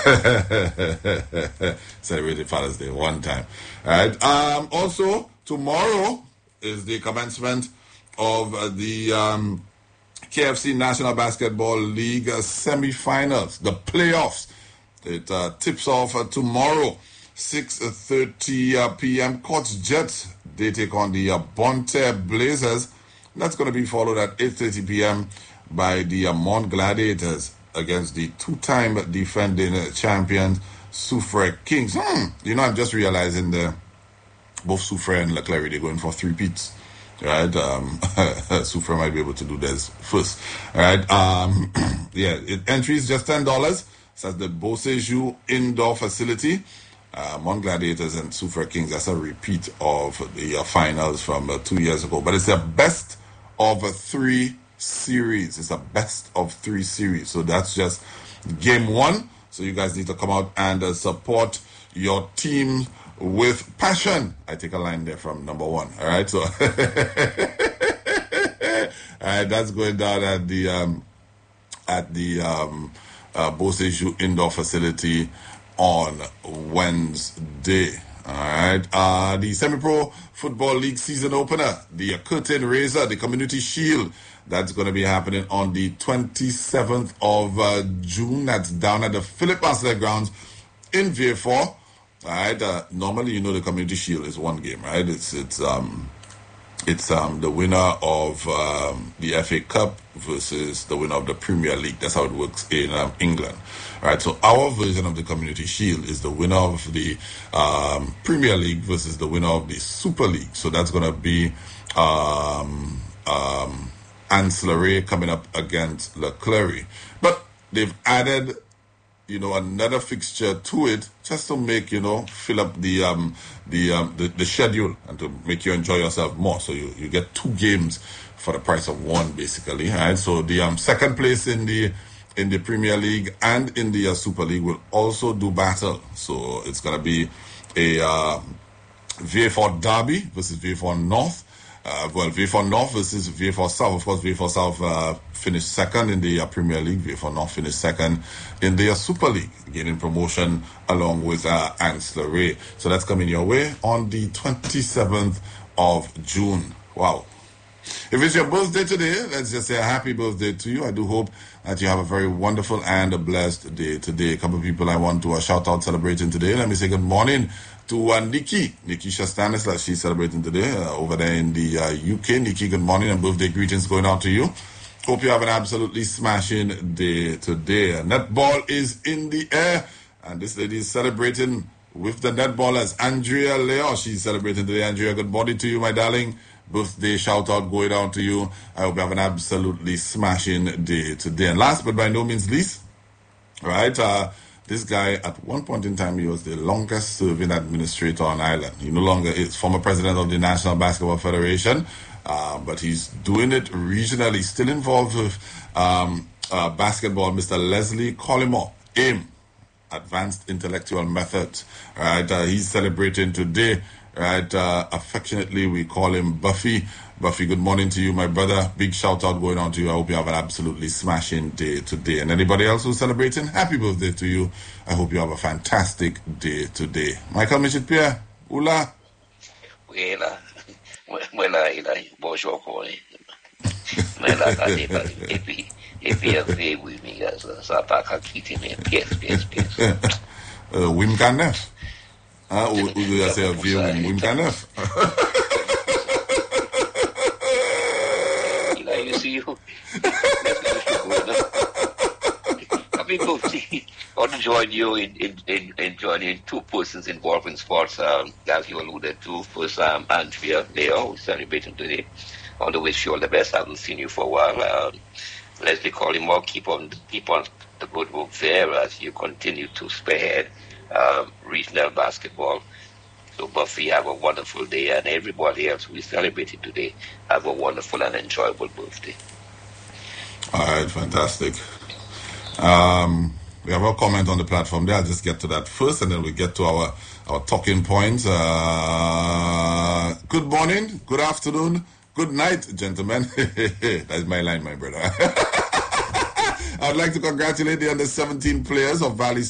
Celebrated Father's Day one time. All right. Also, tomorrow is the commencement of the KFC National Basketball League semi-finals, the playoffs. It tips off tomorrow, 6:30 p.m. Coach Jets, they take on the Bonte Blazers. That's going to be followed at 8:30 p.m. by the Mont Gladiators against the two-time defending champions, Soufrière Kings. You know, I'm just realizing both Soufrière and Leclerc, they're going for three peats. Right, Soufrière might be able to do this first. All right, entry is just $10. It's at the Beausejour Indoor Facility. Mont Gladiators and Soufrière Kings. That's a repeat of the finals from 2 years ago, but it's a best of 3 series. It's a best of 3 series. So that's just game 1. So you guys need to come out and support your team with passion. I take a line there from number 1. All right, so all right, that's going down at the Beausejour Indoor Facility on Wednesday. All right, the Semi-Pro Football League season opener, the curtain raiser, the Community Shield. That's going to be happening on the 27th of June. That's down at the Philip Mansell grounds in Vieux-Fort. All right. Normally, you know, the Community Shield is one game, right? It's the winner of the FA Cup versus the winner of the Premier League. That's how it works in England. All right. So our version of the Community Shield is the winner of the Premier League versus the winner of the Super League. So that's going to be Ancillary coming up against Leclerc. But they've added, you know, another fixture to it just to make, you know, fill up the schedule and to make you enjoy yourself more. So you get 2 games for the price of 1, basically. All right. So the second place in the Premier League and in the Super League will also do battle. So it's gonna be a Vieux-Fort Derby versus Vieux-Fort North. Vieux-Fort North versus Vieux-Fort South. Of course, Vieux-Fort South finished second in the Premier League. Vieux-Fort North finished second in the Super League, gaining promotion along with Ancillary. So that's coming your way on the 27th of June. Wow. If it's your birthday today, let's just say a happy birthday to you. I do hope that you have a very wonderful and a blessed day today. A couple of people I want to shout out celebrating today. Let me say good morning to Nikisha Stanislas. She's celebrating today over there in the UK. Nikki, good morning and birthday greetings going out to you. Hope you have an absolutely smashing day today. Netball is in the air, and this lady is celebrating with the netballers. Andrea Leo, she's celebrating today. Andrea, good morning to you, my darling. Birthday shout out going out to you. I hope you have an absolutely smashing day today. And last but by no means least, right, this guy, at one point in time, he was the longest serving administrator on Ireland. He no longer is former president of the National Basketball Federation, but he's doing it regionally, still involved with basketball. Mr. Leslie Collymore, AIM, Advanced Intellectual Methods. Right, he's celebrating today. Right, affectionately we call him Buffy. Buffy, good morning to you, my brother. Big shout out going on to you. I hope you have an absolutely smashing day today. And anybody else who's celebrating, happy birthday to you. I hope you have a fantastic day today. Michael Michit-Pierre, Ula. Bonjour, Wim Canef. Ou doit ser vieux Wim Canef. You see you. Happy birthday. I want to join you in joining 2 persons involved in sports, as you alluded to. First, Andrea Leo, who's celebrating today. I want to wish you all the best. I haven't seen you for a while. Leslie Collymore, keep on the good work there as you continue to spearhead regional basketball. So Buffy, have a wonderful day, and everybody else who is celebrating today, have a wonderful and enjoyable birthday. All right, fantastic. We have a comment on the platform there. I'll just get to that first, and then we get to our talking points. Good morning, good afternoon, good night, gentlemen. That's my line, my brother. I'd like to congratulate the under 17 players of Valley